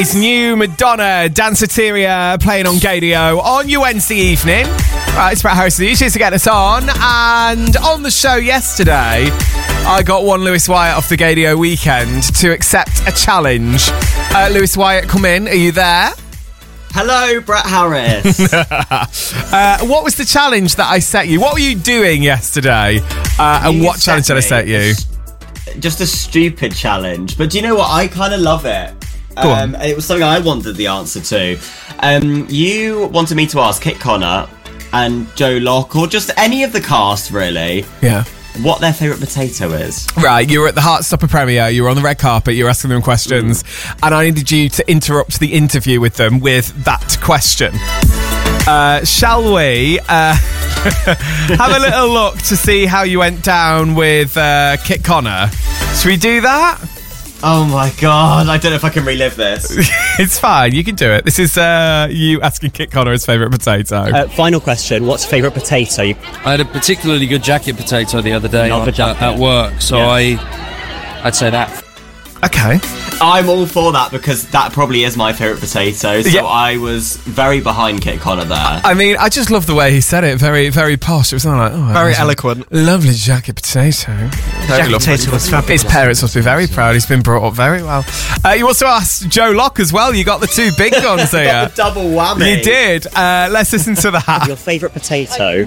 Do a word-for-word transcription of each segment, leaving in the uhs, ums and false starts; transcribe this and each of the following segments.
It's new Madonna, Danceteria, playing on Gadio on your Wednesday evening. Right, it's Brett Harris, cheers to get us on. And on the show yesterday, I got one Lewis Wyatt off the Gadio weekend to accept a challenge. Uh, Lewis Wyatt, come in. Are you there? Hello, Brett Harris. uh, what was the challenge that I set you? What were you doing yesterday? Uh, and You what challenge did I set you? Just a stupid challenge. But do you know what? I kind of love it. Go Um, on. it was something I wanted the answer to. Um, you wanted me to ask Kit Connor and Joe Locke, or just any of the cast, really, Yeah. what their favourite potato is. Right, you were at the Heartstopper premiere, you were on the red carpet, you were asking them questions, mm. and I needed you to interrupt the interview with them with that question. Uh, shall we uh, have a little look to see how you went down with uh, Kit Connor? Should we do that? Oh my god, I don't know if I can relive this. It's fine, you can do it. This is uh, you asking Kit Connor his favourite potato. Uh, final question, what's your favourite potato? I had a particularly good jacket potato the other day Not on, the jacket. at work, so Yeah. I, I'd say that. Okay. I'm all for that because that probably is my favourite potato, so Yeah. I was very behind Kit Connor there. I mean, I just love the way he said it. Very, very posh. It was not like, oh, Very that's a eloquent. Lovely jacket potato. Very Jacket lovely. potato was fabulous. His parents must be very proud. He's been brought up very well. Uh, you also asked Joe Locke as well. You got the two big guns here. Got the double whammy. You did. Uh, let's listen to that. Your favourite potato?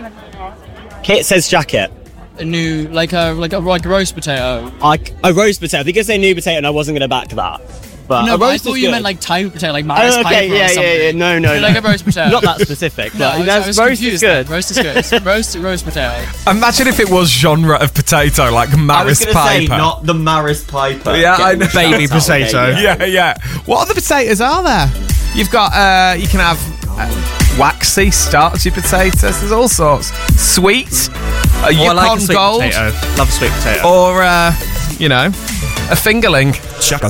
Kit says jacket. A new, like a like a like a roast potato. I, a roast potato. I think I say new potato and I wasn't going to back that. But No, a but I roast thought is you good. meant like type of potato, like Maris Oh, okay, Piper yeah, or something. yeah, yeah. No, no, You're no. like a roast potato. Not that specific. No, but I was, that's, I was roast confused is good. then. Roast is good. It's roast, roast potato. Imagine if it was genre of potato, like I was Maris going to say, Piper. not the Maris Piper. Yeah, I Getting know. the Baby shout out on potato. Gadio. Yeah, yeah. What other potatoes are there? You've got, uh, you can have uh, waxy, starchy potatoes. There's all sorts. Sweet. A Oh, I Yukon like a sweet Gold. potato. Love a sweet potato. Or, uh, you know, a fingerling. Shaka.